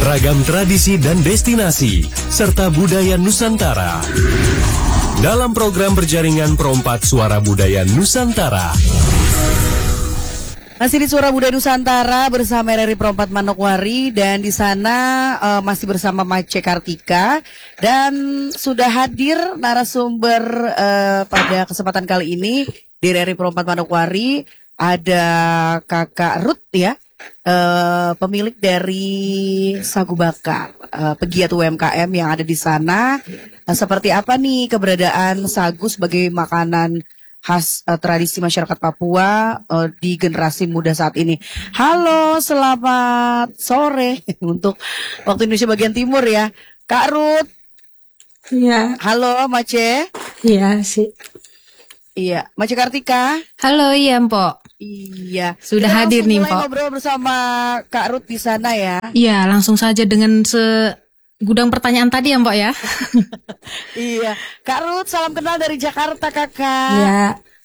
beragam tradisi dan destinasi, serta budaya Nusantara. Dalam program berjaringan Perompak Suara Budaya Nusantara. Masih di Suara Budaya Nusantara bersama RRI Perompak Manokwari, dan di sana masih bersama Mace Kartika, dan sudah hadir narasumber pada kesempatan kali ini di RRI Perompak Manokwari. Ada Kakak Ruth ya, pemilik dari Sagu Bakar, pegiat UMKM yang ada di sana. Seperti apa nih keberadaan sagu sebagai makanan khas tradisi masyarakat Papua di generasi muda saat ini. Halo, selamat sore untuk waktu Indonesia bagian timur ya, Kak Ruth. Iya. Halo, Mace. Iya sih. Iya, Mace Kartika. Halo, iya Mpok. Iya. Sudah hadir nih, Mpok. Ngobrol bersama Kak Ruth di sana ya. Iya, langsung saja dengan segudang pertanyaan tadi ya, Mpok ya. Iya, Kak Ruth, salam kenal dari Jakarta, Kakak. Iya.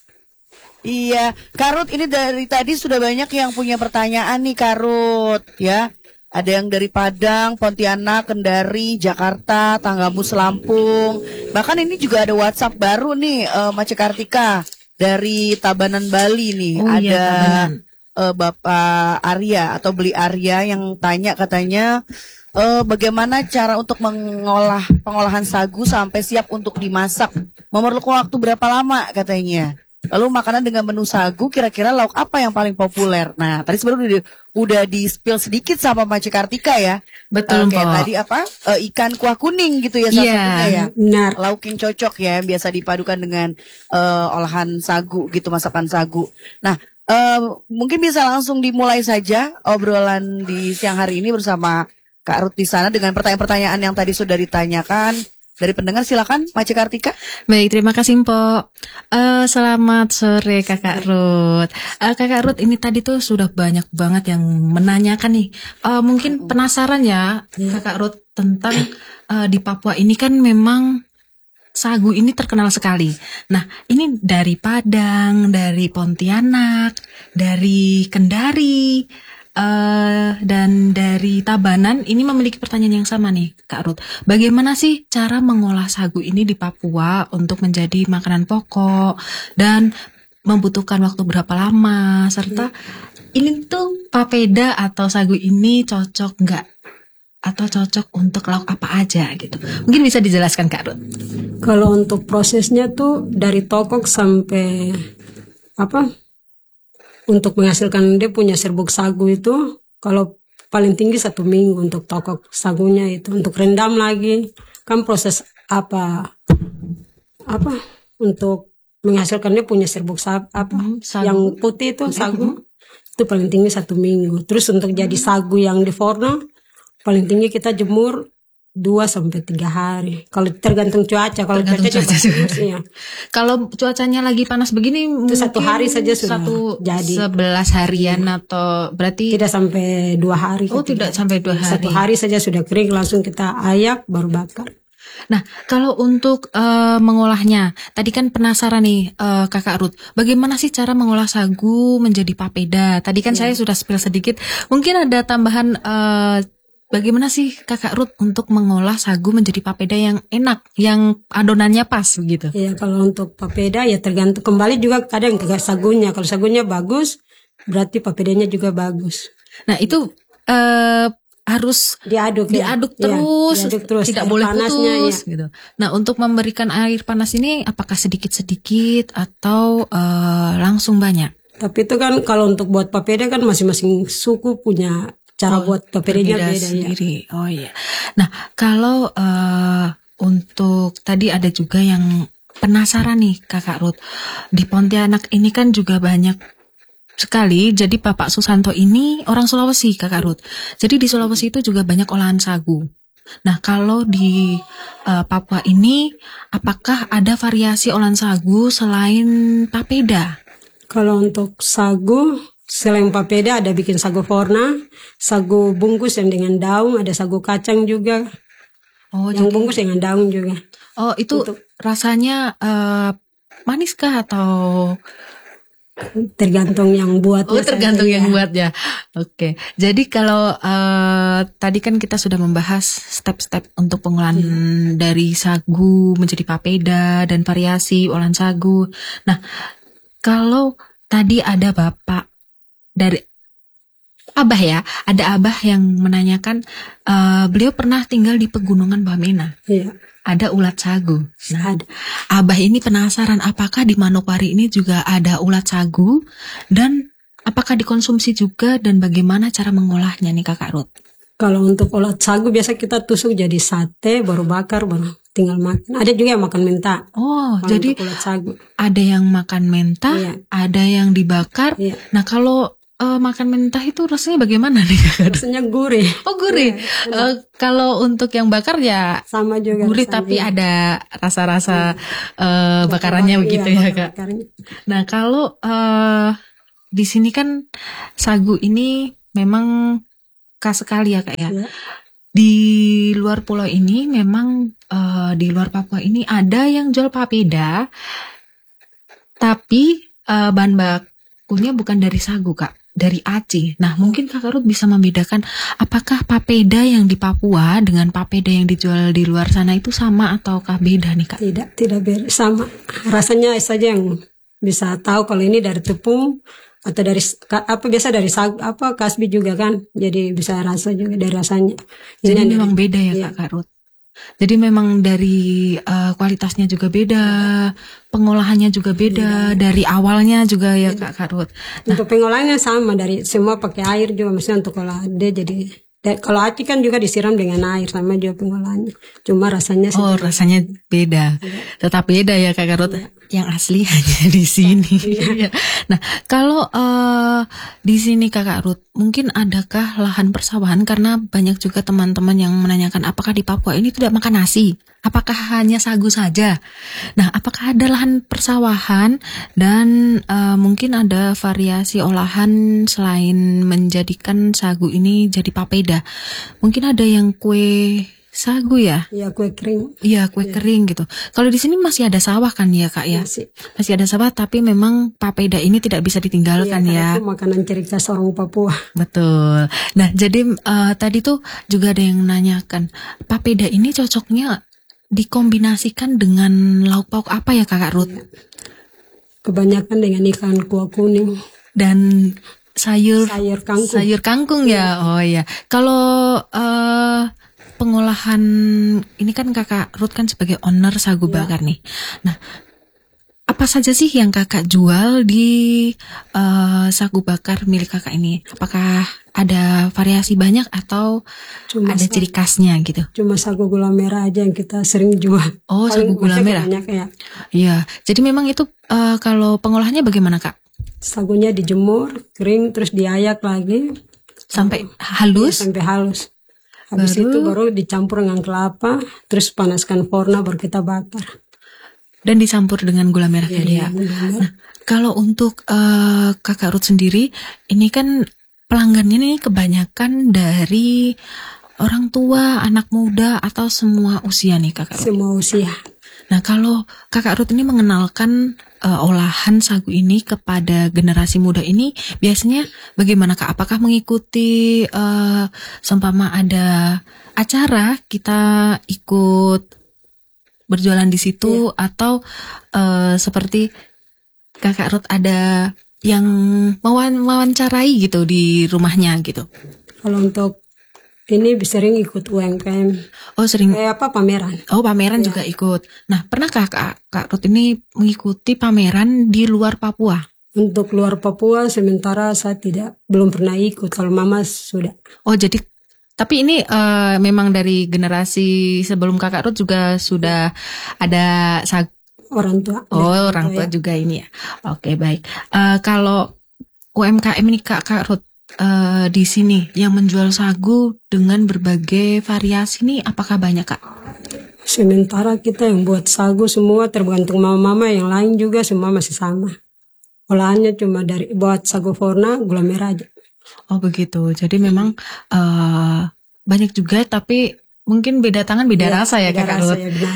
Iya, Kak Ruth, ini dari tadi sudah banyak yang punya pertanyaan nih, Kak Ruth, ya. Ada yang dari Padang, Pontianak, Kendari, Jakarta, Tanggamus, Lampung. Bahkan ini juga ada WhatsApp baru nih, Mace Kartika, dari Tabanan, Bali nih. Oh, ada iya, Tabanan. Bapak Arya atau Beli Arya yang tanya katanya, bagaimana cara untuk pengolahan sagu sampai siap untuk dimasak? Memerlukan waktu berapa lama katanya? Lalu makanan dengan menu sagu kira-kira lauk apa yang paling populer? Nah, tadi sebenarnya udah di-spill sedikit sama Mace Kartika ya. Betul, kayak Mpok. tadi apa? Ikan kuah kuning gitu ya salah satunya ya. Benar. Lauk yang cocok ya, yang biasa dipadukan dengan olahan sagu gitu, masakan sagu. Nah, mungkin bisa langsung dimulai saja obrolan di siang hari ini bersama Kak Ruth di sana dengan pertanyaan-pertanyaan yang tadi sudah ditanyakan dari pendengar. Silakan, Mace Kartika. Baik, terima kasih Mpok. Selamat sore Kakak Ruth. Kakak Ruth, ini tadi tuh sudah banyak banget yang menanyakan nih. Mungkin penasaran ya Kakak Ruth tentang di Papua ini kan memang sagu ini terkenal sekali. Nah, ini dari Padang, dari Pontianak, dari Kendari, dan dari Tabanan ini memiliki pertanyaan yang sama nih, Kak Ruth. Bagaimana sih cara mengolah sagu ini di Papua untuk menjadi makanan pokok, dan membutuhkan waktu berapa lama, serta ini tuh papeda atau sagu ini cocok nggak? Atau cocok untuk lauk apa aja gitu. Mungkin bisa dijelaskan, Kak Ruth. Kalau untuk prosesnya tuh dari tokok sampai untuk menghasilkan dia punya serbuk sagu itu, kalau paling tinggi 1 minggu untuk tokok sagunya itu. Untuk rendam lagi kan proses untuk menghasilkan dia punya serbuk sagu yang putih itu sagu itu paling tinggi 1 minggu. Terus untuk jadi sagu yang di forno paling tinggi kita jemur 2-3 hari. Kalau tergantung cuaca. Kalau cuaca bagus, ya. Kalau cuacanya lagi panas begini, itu 1 hari saja sudah jadi. 11 harian atau berarti Tidak sampai 2 hari. Oh, tidak sampai 2 hari. 1 hari saja sudah kering, langsung kita ayak baru bakar. Nah, kalau untuk mengolahnya, tadi kan penasaran nih Kakak Ruth, bagaimana sih cara mengolah sagu menjadi papeda? Tadi kan saya sudah spill sedikit. Mungkin ada tambahan, bagaimana sih Kakak Ruth untuk mengolah sagu menjadi papeda yang enak, yang adonannya pas begitu? Ya, kalau untuk papeda ya tergantung, kembali juga kadang ke sagunya. Kalau sagunya bagus, berarti papedanya juga bagus. Nah, itu harus diaduk terus, diaduk terus, tidak boleh panasnya, putus gitu. Nah, untuk memberikan air panas ini apakah sedikit-sedikit atau langsung banyak? Tapi itu kan kalau untuk buat papeda kan masing-masing suku punya cara buat papedanya beda sendiri. Ya. Oh iya. Nah, kalau untuk tadi ada juga yang penasaran nih Kakak Ruth. Di Pontianak ini kan juga banyak sekali. Jadi Bapak Susanto ini orang Sulawesi, Kakak Ruth. Jadi di Sulawesi itu juga banyak olahan sagu. Nah, kalau di Papua ini apakah ada variasi olahan sagu selain papeda? Kalau untuk sagu selain papeda ada bikin sagu forna, sagu bungkus yang dengan daun, ada sagu kacang juga. Oh, yang jadi bungkus dengan daun juga. Oh, itu untuk rasanya manis kah atau Tergantung yang buat. Oh, tergantung yang buat ya. Oke. Jadi kalau tadi kan kita sudah membahas step-step untuk pengolahan dari sagu menjadi papeda dan variasi olahan sagu. Nah, kalau tadi ada Bapak dari Abah ya, ada Abah yang menanyakan beliau pernah tinggal di pegunungan Bamena. Iya. Ada ulat sagu. Nah, Ada. Abah ini penasaran apakah di Manokwari ini juga ada ulat sagu dan apakah dikonsumsi juga dan bagaimana cara mengolahnya nih Kakak Ruth? Kalau untuk ulat sagu biasa kita tusuk jadi sate, baru bakar, baru tinggal makan. Ada juga yang makan menta. Oh, Kalau jadi untuk ulat sagu. ada yang makan mentah, Iya. ada yang dibakar. Iya. Nah, kalau makan mentah itu rasanya bagaimana nih Kakak? Rasanya gurih. Oh, gurih. Kalau untuk yang bakar ya Sama juga. gurih rasanya. tapi ada rasa-rasa bakarannya begitu ya Kak. Bakarnya. Nah, kalau di sini kan sagu ini memang khas sekali ya Kak ya. Iya. Di luar pulau ini memang di luar Papua ini ada yang jual papeda, tapi bahan bakunya bukan dari sagu Kak, dari aci. Nah, mungkin Kakak Ruth bisa membedakan apakah papeda yang di Papua dengan papeda yang dijual di luar sana itu sama ataukah beda nih Kak? Tidak beda, sama. Rasanya saja yang bisa tahu kalau ini dari tepung atau dari biasa dari sagu kasbi juga kan. Jadi bisa rasa juga dari rasanya. Jadi Ini memang dari- beda ya iya. Kak Ruth. Jadi memang dari kualitasnya juga beda, pengolahannya juga beda, dari awalnya juga ya Kak Ruth. Untuk pengolahannya sama, dari semua pakai air juga, maksudnya untuk olah dia jadi kalau aci kan juga disiram dengan air, sama juga pengolahannya. Cuma rasanya Oh, rasanya beda. Tetap beda ya Kak Ruth. Yang asli hanya di sini. Iya. Nah, kalau di sini Kakak Ruth, mungkin adakah lahan persawahan karena banyak juga teman-teman yang menanyakan apakah di Papua ini tidak makan nasi? Apakah hanya sagu saja? Nah, apakah ada lahan persawahan dan mungkin ada variasi olahan selain menjadikan sagu ini jadi papeda? Mungkin ada yang kue sagu ya? ya kue kering. Iya, kue kering gitu. Kalau di sini masih ada sawah kan ya Kak ya? Masih ada sawah, tapi memang papeda ini tidak bisa ditinggalkan ya. Itu makanan ciri khas orang Papua. Betul. Nah, jadi tadi tuh juga ada yang menanyakan, papeda ini cocoknya dikombinasikan dengan lauk pauk apa ya Kakak Ruth? Kebanyakan dengan ikan kuah kuning Dan sayur kangkung. sayur kangkung ya. Oh iya. Kalau pengolahan ini kan Kakak Ruth kan sebagai owner sagu bakar nih. Nah, apa saja sih yang Kakak jual di sagu bakar milik Kakak ini? Apakah ada variasi banyak atau Cuma ada ciri khasnya gitu? Cuma sagu gula merah aja yang kita sering jual. Oh, sagu gula maksudnya merah. Banyak ya. Iya. Jadi memang itu kalau pengolahannya bagaimana Kak? Sagunya dijemur, kering, terus diayak lagi. Sampai Ya, halus? sampai halus. Habis itu baru dicampur dengan kelapa, terus panaskan forno baru kita bakar. Dan dicampur dengan gula merah tadi ya. Nah, kalau untuk Kakak Ruth sendiri, ini kan pelanggannya nih kebanyakan dari orang tua, anak muda, atau semua usia nih Kakak Ruth? Semua usia. Nah, kalau Kakak Ruth ini mengenalkan olahan sagu ini kepada generasi muda ini, biasanya bagaimana Kak? Apakah mengikuti seumpama ada acara kita ikut berjualan di situ, atau seperti Kakak Ruth ada yang mewawancarai gitu di rumahnya gitu? Kalau untuk ini sering ikut UMKM. Oh, sering. Pameran. Oh, pameran juga ikut. Nah, pernahkah Kak Ruth ini mengikuti pameran di luar Papua? Untuk luar Papua sementara saya belum pernah ikut. Kalau mama sudah. Oh, jadi tapi ini memang dari generasi sebelum Kakak Ruth juga sudah ada Orang tua. Oh, orang tua juga ini ya. Oke, baik. Kalau UMKM ini Kakak Ruth di sini yang menjual sagu dengan berbagai variasi ini apakah banyak Kak? Sementara kita yang buat sagu semua tergantung mama-mama, yang lain juga semua masih sama. Olahannya cuma dari buat sagu forna gula merah aja. Oh begitu. Jadi memang banyak juga, tapi mungkin beda tangan beda rasa ya Kakak Ruth. Ya, benar.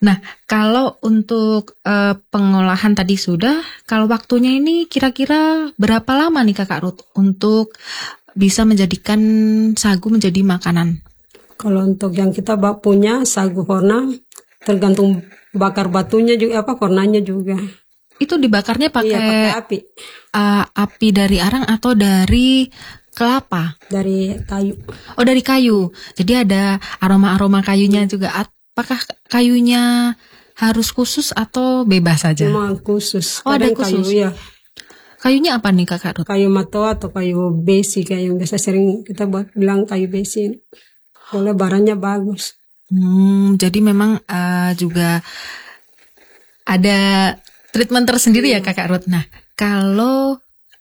Nah, kalau untuk pengolahan tadi sudah, kalau waktunya ini kira-kira berapa lama nih Kakak Ruth untuk bisa menjadikan sagu menjadi makanan? Kalau untuk yang kita punya sagu forna, tergantung bakar batunya juga, fornanya juga. Itu dibakarnya Iya, pakai pakai api. Api dari arang atau dari kelapa? Dari kayu. Oh, dari kayu. Jadi ada aroma-aroma kayunya juga. Apakah kayunya harus khusus atau bebas saja? Cuma khusus. Oh, ada Kadang khusus. Kayu, ya. Kayunya apa nih Kakak Ruth? Kayu matoa atau kayu besi, kayu yang biasa sering kita bilang kayu besi. Soalnya barangnya bagus. Jadi memang juga ada treatment tersendiri ya Kakak Ruth. Nah, kalau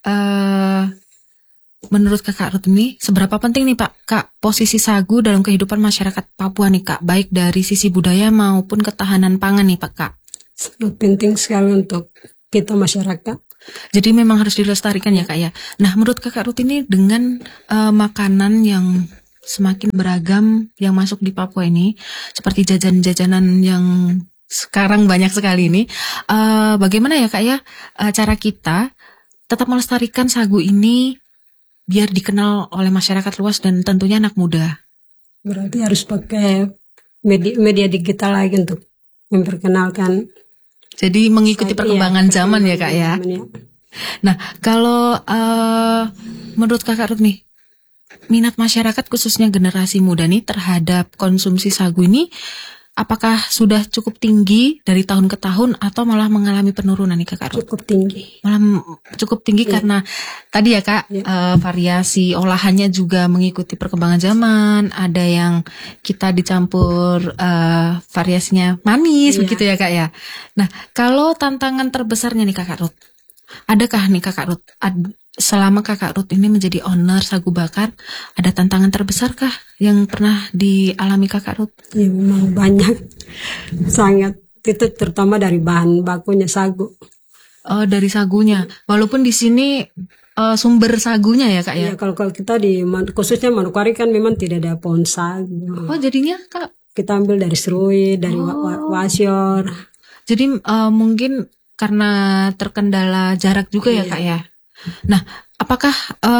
menurut Kakak Ruth ini seberapa penting nih Kak posisi sagu dalam kehidupan masyarakat Papua nih Kak, baik dari sisi budaya maupun ketahanan pangan nih Kak? Sangat penting sekali untuk kita masyarakat. Jadi memang harus dilestarikan ya Kak ya. Nah, menurut Kakak Ruth ini dengan makanan yang semakin beragam yang masuk di Papua ini, seperti jajan-jajanan yang sekarang banyak sekali ini, bagaimana ya Kak ya cara kita tetap melestarikan sagu ini biar dikenal oleh masyarakat luas dan tentunya anak muda? Berarti harus pakai media digital lagi untuk memperkenalkan. Jadi mengikuti perkembangan zaman ya Kak ya. Nah, kalau menurut Kakak Ruth nih, minat masyarakat khususnya generasi muda nih terhadap konsumsi sagu ini apakah sudah cukup tinggi dari tahun ke tahun atau malah mengalami penurunan nih Kakak Ruth? Cukup tinggi. Malah cukup tinggi karena tadi ya Kak, variasi olahannya juga mengikuti perkembangan zaman. Ada yang kita dicampur variasinya manis begitu ya Kak ya. Nah, kalau tantangan terbesarnya nih Kakak Ruth, adakah nih Kakak Ruth selama Kakak Ruth ini menjadi owner sagu bakar, ada tantangan terbesarkah yang pernah dialami Kakak Ruth? Ya, memang banyak, sangat. Itu terutama dari bahan bakunya sagu. Oh, dari sagunya. Walaupun di sini sumber sagunya ya Kak ya? Ya, kalau kita khususnya Manokwari kan memang tidak ada pohon sagu. Oh, jadinya Kak? Kita ambil dari serui, dari wasior. Jadi mungkin karena terkendala jarak juga ya Kak ya? Nah, apakah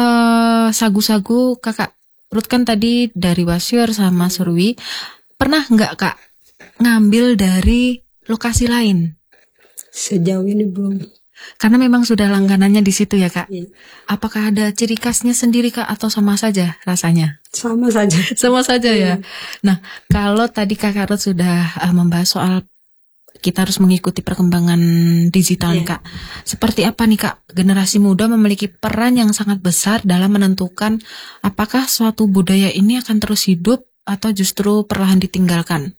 sagu-sagu Kakak Ruth kan tadi dari wasior sama serui, pernah nggak Kak ngambil dari lokasi lain? Sejauh ini belum. Karena memang sudah langganannya di situ ya Kak. Iya. Apakah ada ciri khasnya sendiri Kak atau sama saja rasanya? Sama saja. Sama saja ya. Nah, kalau tadi Kakak Ruth sudah membahas soal kita harus mengikuti perkembangan digital nih Kak. Seperti apa nih Kak, generasi muda memiliki peran yang sangat besar dalam menentukan apakah suatu budaya ini akan terus hidup atau justru perlahan ditinggalkan?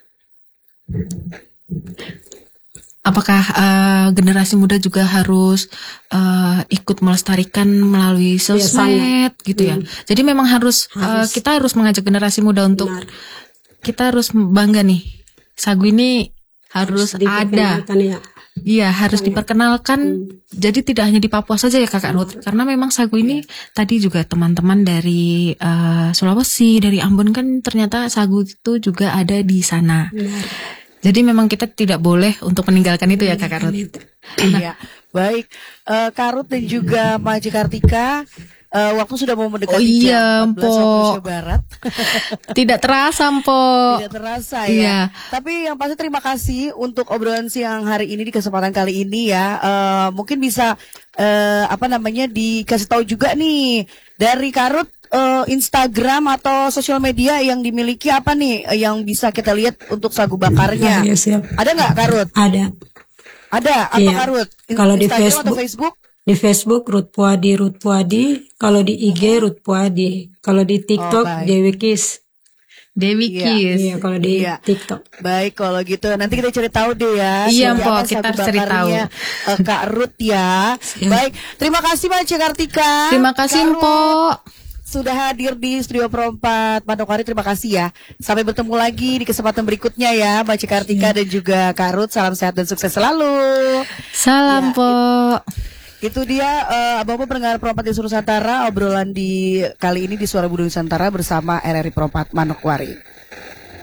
Apakah generasi muda juga harus ikut melestarikan melalui sosmed gitu ya? Jadi memang harus. Kita harus mengajak generasi muda untuk kita harus bangga nih, sagu ini harus ada. Iya, harus diperkenalkan. Jadi tidak hanya di Papua saja ya Kakak Ruth, karena memang sagu ini tadi juga teman-teman dari Sulawesi, dari Ambon kan ternyata sagu itu juga ada di sana. Jadi memang kita tidak boleh untuk meninggalkan itu ya Kakak Ruth. Iya, baik Kak Ruth dan juga Pak Kartika. Waktu sudah mau mendekati jam 14 waktu Indonesia Barat. Tidak terasa, Mpo. Tidak terasa ya. Iya. Tapi yang pasti terima kasih untuk obrolan siang hari ini di kesempatan kali ini ya. Mungkin bisa dikasih tahu juga nih dari Kak Ruth, Instagram atau sosial media yang dimiliki apa nih yang bisa kita lihat untuk sagu bakarnya? Ya, siap. Ada nggak Kak Ruth? Ada. Ada. Apa Kak Ruth? Kalau di Instagram atau Facebook? Di Facebook Ruth Puadi. Kalau di IG Ruth Puadi. Kalau di TikTok Dewi Kis. Iya, kalau di TikTok. Baik, kalau gitu nanti kita cari tahu deh ya. Iya, Mpo, kita cari tahu. Kak Ruth ya. Baik, terima kasih Mbak Kartika. Terima kasih, Mpo. Sudah hadir di Studio Pro 4 Manokwari, terima kasih ya. Sampai bertemu lagi di kesempatan berikutnya ya Mbak Kartika dan juga Kak Ruth. Salam sehat dan sukses selalu. Salam, Mpo. Itu dia Bapak pendengar Pro 4 di Nusantara, obrolan di kali ini di Suara Budaya Nusantara bersama RRI Pro 4 Manokwari.